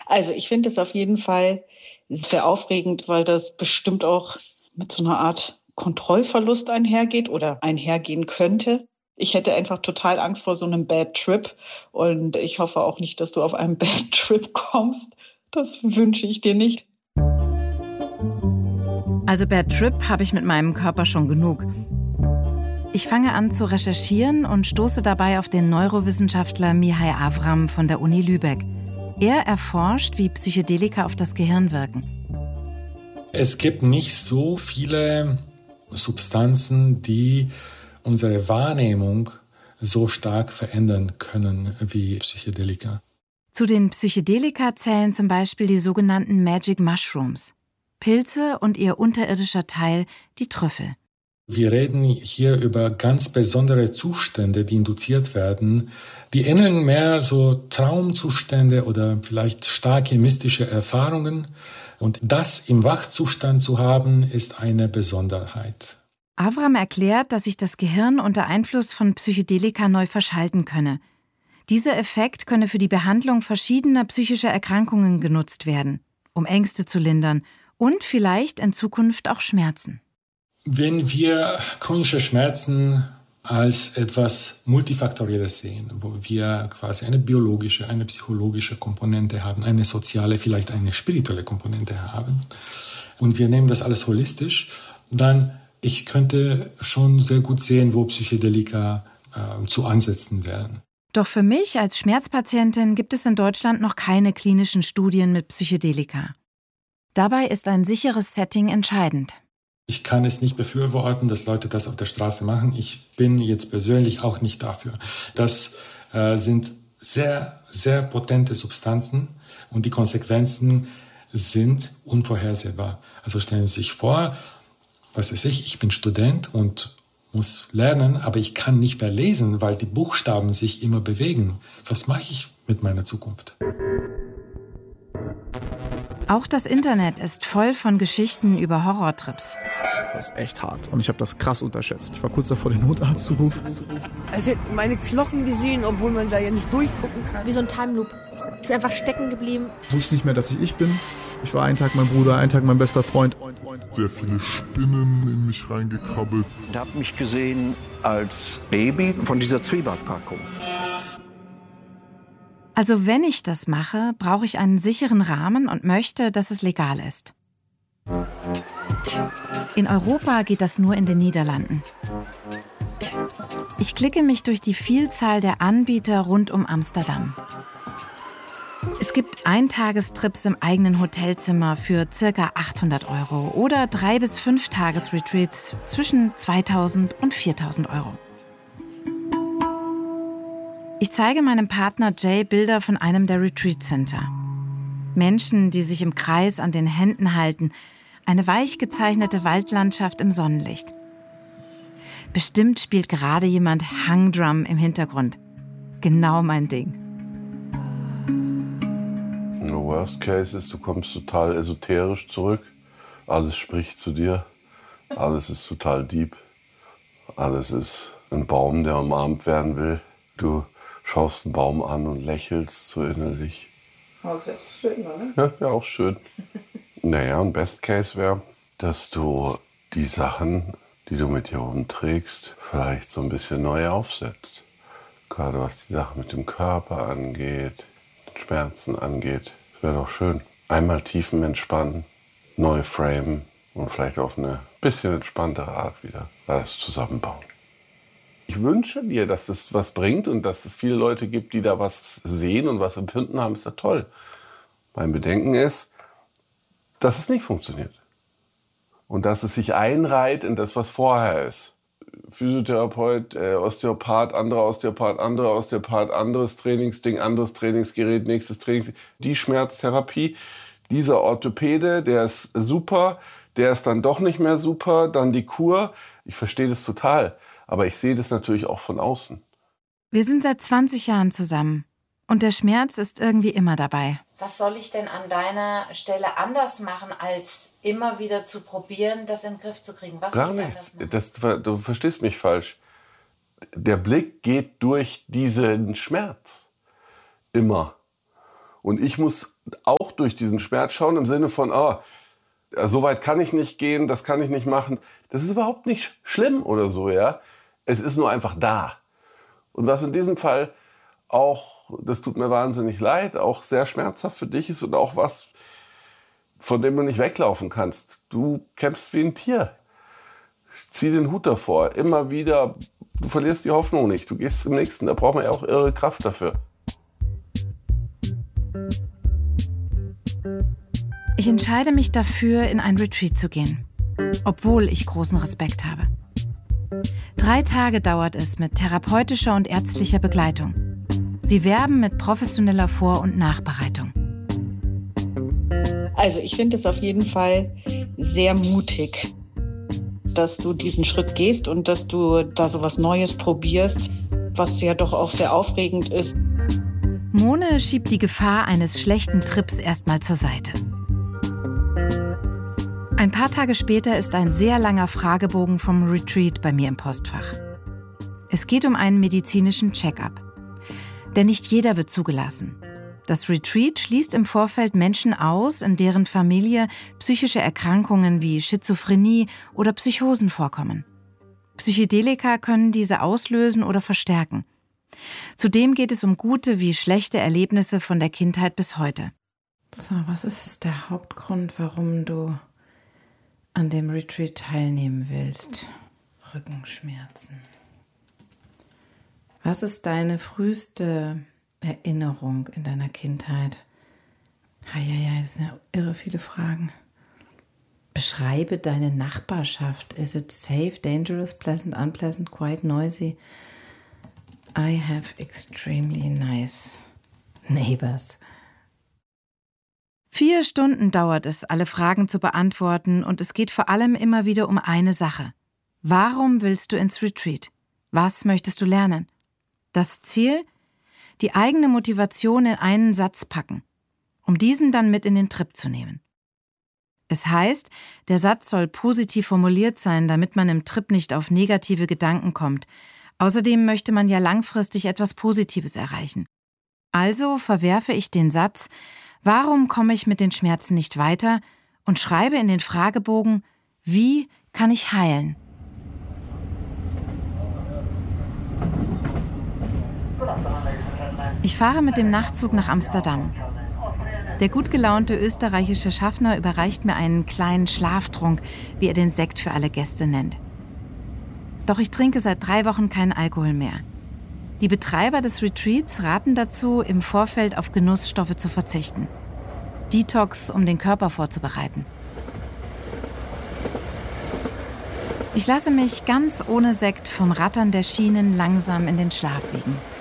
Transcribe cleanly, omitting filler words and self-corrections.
Also ich finde es auf jeden Fall sehr aufregend, weil das bestimmt auch mit so einer Art Kontrollverlust einhergeht oder einhergehen könnte. Ich hätte einfach total Angst vor so einem Bad Trip und ich hoffe auch nicht, dass du auf einen Bad Trip kommst. Das wünsche ich dir nicht. Also Bad Trip habe ich mit meinem Körper schon genug. Ich fange an zu recherchieren und stoße dabei auf den Neurowissenschaftler Mihai Avram von der Uni Lübeck. Er erforscht, wie Psychedelika auf das Gehirn wirken. Es gibt nicht so viele Substanzen, die unsere Wahrnehmung so stark verändern können wie Psychedelika. Zu den Psychedelika zählen zum Beispiel die sogenannten Magic Mushrooms. Pilze und ihr unterirdischer Teil, die Trüffel. Wir reden hier über ganz besondere Zustände, die induziert werden. Die ähneln mehr so Traumzustände oder vielleicht starke mystische Erfahrungen. Und das im Wachzustand zu haben, ist eine Besonderheit. Avram erklärt, dass sich das Gehirn unter Einfluss von Psychedelika neu verschalten könne. Dieser Effekt könne für die Behandlung verschiedener psychischer Erkrankungen genutzt werden, um Ängste zu lindern und vielleicht in Zukunft auch Schmerzen. Wenn wir chronische Schmerzen als etwas Multifaktorielles sehen, wo wir quasi eine biologische, eine psychologische Komponente haben, eine soziale, vielleicht eine spirituelle Komponente haben, und wir nehmen das alles holistisch, dann ich könnte schon sehr gut sehen, wo Psychedelika zu ansetzen wären. Doch für mich als Schmerzpatientin gibt es in Deutschland noch keine klinischen Studien mit Psychedelika. Dabei ist ein sicheres Setting entscheidend. Ich kann es nicht befürworten, dass Leute das auf der Straße machen. Ich bin jetzt persönlich auch nicht dafür. Das sind sehr, sehr potente Substanzen und die Konsequenzen sind unvorhersehbar. Also stellen Sie sich vor, was weiß ich bin Student und muss lernen, aber ich kann nicht mehr lesen, weil die Buchstaben sich immer bewegen. Was mache ich mit meiner Zukunft? Auch das Internet ist voll von Geschichten über Horrortrips. Das ist echt hart und ich habe das krass unterschätzt. Ich war kurz davor, den Notarzt zu rufen. Es hätte meine Knochen gesehen, obwohl man da ja nicht durchgucken kann. Wie so ein Time Loop. Ich bin einfach stecken geblieben. Ich wusste nicht mehr, dass ich bin. Ich war einen Tag mein Bruder, einen Tag mein bester Freund. Sehr viele Spinnen in mich reingekrabbelt. Ich habe mich gesehen als Baby von dieser Zwiebackpackung. Also wenn ich das mache, brauche ich einen sicheren Rahmen und möchte, dass es legal ist. In Europa geht das nur in den Niederlanden. Ich klicke mich durch die Vielzahl der Anbieter rund um Amsterdam. Es gibt Eintagestrips im eigenen Hotelzimmer für ca. 800 € oder 3 bis 5 Tagesretreats zwischen 2.000 und 4.000 €. Ich zeige meinem Partner Jay Bilder von einem der Retreat-Center. Menschen, die sich im Kreis an den Händen halten, eine weich gezeichnete Waldlandschaft im Sonnenlicht. Bestimmt spielt gerade jemand Hangdrum im Hintergrund. Genau mein Ding. Worst Case ist, du kommst total esoterisch zurück. Alles spricht zu dir. Alles ist total deep. Alles ist ein Baum, der umarmt werden will. Du schaust einen Baum an und lächelst so innerlich. Oh, das wäre schön, oder? Ja, wäre auch schön. Naja, ein Best Case wäre, dass du die Sachen, die du mit dir rumträgst, vielleicht so ein bisschen neu aufsetzt. Gerade was die Sache mit dem Körper angeht, den Schmerzen angeht. Das wäre doch schön. Einmal tiefen entspannen, neu framen und vielleicht auf eine bisschen entspanntere Art wieder alles zusammenbauen. Ich wünsche dir, dass das was bringt und dass es viele Leute gibt, die da was sehen und was empfinden haben, ist ja toll. Mein Bedenken ist, dass es nicht funktioniert. Und dass es sich einreiht in das, was vorher ist. Physiotherapeut, Osteopath, anderer Osteopath, anderes Trainingsding, anderes Trainingsgerät, nächstes Trainings. Die Schmerztherapie, dieser Orthopäde, der ist super, der ist dann doch nicht mehr super, dann die Kur. Ich verstehe das total, aber ich sehe das natürlich auch von außen. Wir sind seit 20 Jahren zusammen und der Schmerz ist irgendwie immer dabei. Was soll ich denn an deiner Stelle anders machen, als immer wieder zu probieren, das in den Griff zu kriegen? Was Gar nichts. Du verstehst mich falsch. Der Blick geht durch diesen Schmerz. Immer. Und ich muss auch durch diesen Schmerz schauen im Sinne von, so weit kann ich nicht gehen, das kann ich nicht machen. Das ist überhaupt nicht schlimm oder so, ja. Es ist nur einfach da. Und was in diesem Fall auch, das tut mir wahnsinnig leid, auch sehr schmerzhaft für dich ist und auch was, von dem du nicht weglaufen kannst. Du kämpfst wie ein Tier. Zieh den Hut davor. Immer wieder, du verlierst die Hoffnung nicht. Du gehst zum nächsten. Da braucht man ja auch irre Kraft dafür. Ich entscheide mich dafür, in ein Retreat zu gehen, obwohl ich großen Respekt habe. 3 Tage dauert es mit therapeutischer und ärztlicher Begleitung. Sie werben mit professioneller Vor- und Nachbereitung. Also ich finde es auf jeden Fall sehr mutig, dass du diesen Schritt gehst und dass du da so was Neues probierst, was ja doch auch sehr aufregend ist. Mone schiebt die Gefahr eines schlechten Trips erstmal zur Seite. Ein paar Tage später ist ein sehr langer Fragebogen vom Retreat bei mir im Postfach. Es geht um einen medizinischen Check-up. Denn nicht jeder wird zugelassen. Das Retreat schließt im Vorfeld Menschen aus, in deren Familie psychische Erkrankungen wie Schizophrenie oder Psychosen vorkommen. Psychedelika können diese auslösen oder verstärken. Zudem geht es um gute wie schlechte Erlebnisse von der Kindheit bis heute. So, was ist der Hauptgrund, warum du an dem Retreat teilnehmen willst? Rückenschmerzen. Was ist deine früheste Erinnerung in deiner Kindheit? Das sind ja irre viele Fragen. Beschreibe deine Nachbarschaft. Is it safe, dangerous, pleasant, unpleasant, quiet, noisy? I have extremely nice neighbors. 4 Stunden dauert es, alle Fragen zu beantworten, und es geht vor allem immer wieder um eine Sache. Warum willst du ins Retreat? Was möchtest du lernen? Das Ziel? Die eigene Motivation in einen Satz packen, um diesen dann mit in den Trip zu nehmen. Es heißt, der Satz soll positiv formuliert sein, damit man im Trip nicht auf negative Gedanken kommt. Außerdem möchte man ja langfristig etwas Positives erreichen. Also verwerfe ich den Satz, warum komme ich mit den Schmerzen nicht weiter, und schreibe in den Fragebogen, wie kann ich heilen? Ich fahre mit dem Nachtzug nach Amsterdam. Der gut gelaunte österreichische Schaffner überreicht mir einen kleinen Schlaftrunk, wie er den Sekt für alle Gäste nennt. Doch ich trinke seit 3 Wochen keinen Alkohol mehr. Die Betreiber des Retreats raten dazu, im Vorfeld auf Genussstoffe zu verzichten. Detox, um den Körper vorzubereiten. Ich lasse mich ganz ohne Sekt vom Rattern der Schienen langsam in den Schlaf wiegen.